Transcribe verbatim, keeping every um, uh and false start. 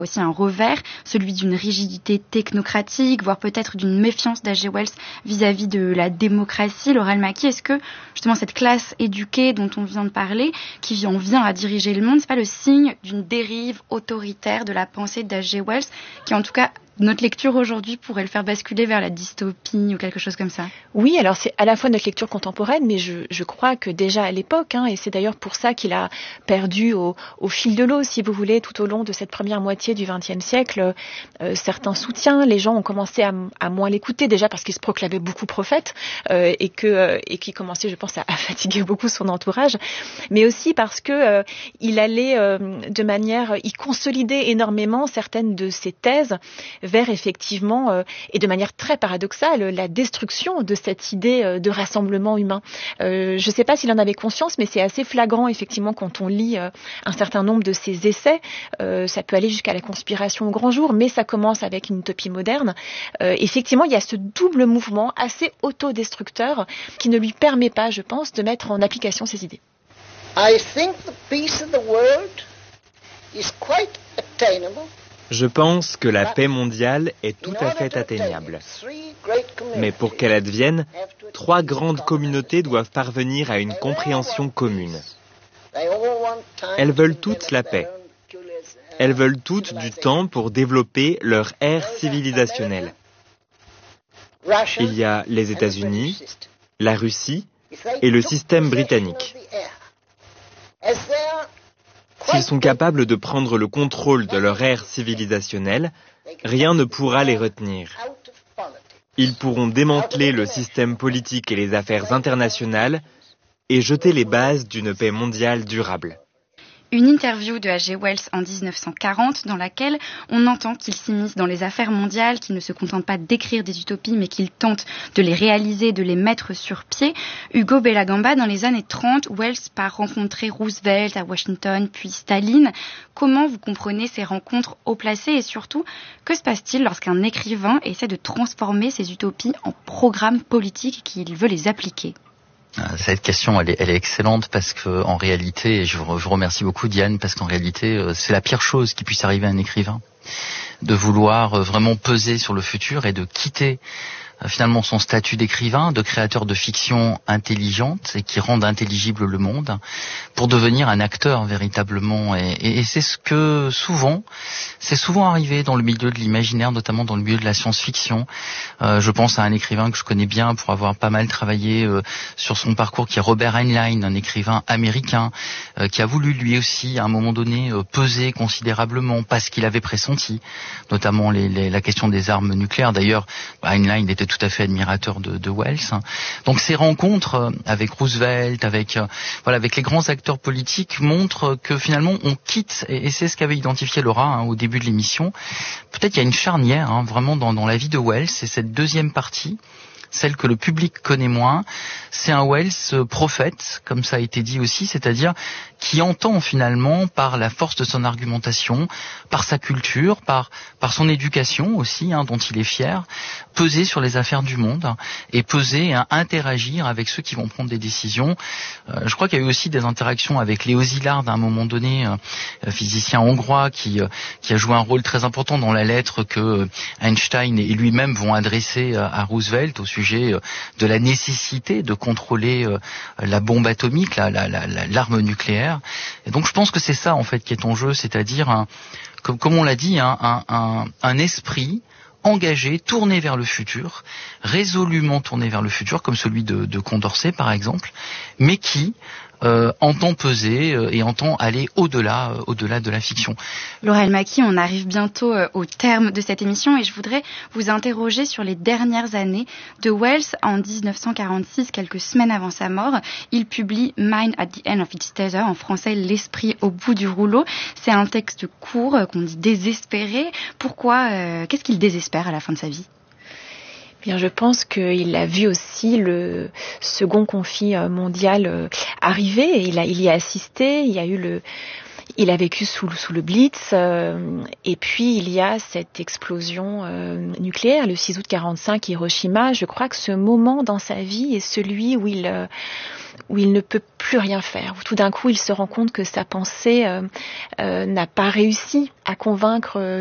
Aussi un revers, celui d'une rigidité technocratique, voire peut-être d'une méfiance d'H G. Wells vis-à-vis de la démocratie. Laura El-Maki, est-ce que justement cette classe éduquée dont on vient de parler, qui en vient à diriger le monde, c'est pas le signe d'une dérive autoritaire de la pensée d'H G. Wells, qui en tout cas, notre lecture aujourd'hui pourrait le faire basculer vers la dystopie ou quelque chose comme ça? Oui, alors c'est à la fois notre lecture contemporaine, mais je, je crois que déjà à l'époque, hein, et c'est d'ailleurs pour ça qu'il a perdu au, au fil de l'eau, si vous voulez, tout au long de cette première moitié du vingtième siècle, euh, certains soutiens, les gens ont commencé à, à moins l'écouter, déjà parce qu'il se proclamait beaucoup prophète, euh, et que euh, et qu'il commençait, je pense, à, à fatiguer beaucoup son entourage, mais aussi parce que euh, il allait euh, de manière, il consolidait énormément certaines de ses thèses vers effectivement, euh, et de manière très paradoxale, la destruction de cette idée euh, de rassemblement humain. Euh, je ne sais pas s'il en avait conscience, mais c'est assez flagrant effectivement quand on lit euh, un certain nombre de ses essais. Euh, ça peut aller jusqu'à la conspiration au grand jour, mais ça commence avec une utopie moderne. Euh, effectivement, il y a ce double mouvement assez autodestructeur qui ne lui permet pas, je pense, de mettre en application ses idées. I think the peace of the world is quite attainable. Je pense que la paix mondiale est tout à fait atteignable. Mais pour qu'elle advienne, trois grandes communautés doivent parvenir à une compréhension commune. Elles veulent toutes la paix. Elles veulent toutes du temps pour développer leur ère civilisationnelle. Il y a les États-Unis, la Russie et le système britannique. S'ils sont capables de prendre le contrôle de leur ère civilisationnelle, rien ne pourra les retenir. Ils pourront démanteler le système politique et les affaires internationales et jeter les bases d'une paix mondiale durable. Une interview de H G. Wells en dix-neuf cent quarante dans laquelle on entend qu'il s'immisce dans les affaires mondiales, qu'il ne se contente pas d'écrire des utopies mais qu'il tente de les réaliser, de les mettre sur pied. Hugo Bellagamba, dans les années trente, Wells part rencontrer Roosevelt à Washington puis Staline. Comment vous comprenez ces rencontres haut placées et surtout, que se passe-t-il lorsqu'un écrivain essaie de transformer ces utopies en programmes politiques et qu'il veut les appliquer ? Cette question, elle est, elle est excellente parce que, en réalité, je vous remercie beaucoup Diane, parce qu'en réalité, c'est la pire chose qui puisse arriver à un écrivain, de vouloir vraiment peser sur le futur et de quitter finalement son statut d'écrivain, de créateur de fiction intelligente et qui rende intelligible le monde, pour devenir un acteur véritablement. Et, et, et c'est ce que souvent, c'est souvent arrivé dans le milieu de l'imaginaire, notamment dans le milieu de la science-fiction. Euh, je pense à un écrivain que je connais bien pour avoir pas mal travaillé euh, sur son parcours, qui est Robert Heinlein, un écrivain américain euh, qui a voulu lui aussi à un moment donné euh, peser considérablement parce qu'il avait pressenti, notamment les, les, la question des armes nucléaires. D'ailleurs, Heinlein était tout à fait admirateur de, de Wells. Donc ces rencontres avec Roosevelt, avec euh, voilà, avec les grands acteurs politiques montrent que finalement on quitte, et, et c'est ce qu'avait identifié Laura hein, au début de l'émission. Peut-être qu'il y a une charnière hein, vraiment dans, dans la vie de Wells, c'est cette deuxième partie, celle que le public connaît moins. C'est un Wells prophète, comme ça a été dit aussi, c'est-à-dire qui entend finalement, par la force de son argumentation, par sa culture, par par son éducation aussi, hein, dont il est fier, peser sur les affaires du monde et peser, hein, interagir avec ceux qui vont prendre des décisions. Euh, je crois qu'il y a eu aussi des interactions avec Léo Szilard à un moment donné, euh, physicien hongrois qui euh, qui a joué un rôle très important dans la lettre que Einstein et lui-même vont adresser à Roosevelt au sujet de la nécessité de contrôler euh, la bombe atomique, la, la, la, l'arme nucléaire. Et donc je pense que c'est ça en fait qui est en jeu, c'est-à-dire un, comme, comme on l'a dit, un, un, un, un esprit engagé, tourné vers le futur, résolument tourné vers le futur, comme celui de, de Condorcet par exemple, mais qui Euh, entend peser euh, et entend aller au-delà, euh, au-delà de la fiction. Laura El-Maki, on arrive bientôt euh, au terme de cette émission et je voudrais vous interroger sur les dernières années de Wells. En dix-neuf cent quarante-six, quelques semaines avant sa mort, il publie Mind at the End of its Tether, en français L'esprit au bout du rouleau. C'est un texte court euh, qu'on dit désespéré. Pourquoi euh, Qu'est-ce qu'il désespère à la fin de sa vie ? Bien, je pense qu'il a vu aussi le second conflit mondial arriver. Il a, il y a assisté. Il y a eu le, Il a vécu sous, sous le Blitz, euh, et puis il y a cette explosion euh, nucléaire, le six août quarante-cinq, Hiroshima. Je crois que ce moment dans sa vie est celui où il, euh, où il ne peut plus rien faire, où tout d'un coup il se rend compte que sa pensée euh, euh, n'a pas réussi à convaincre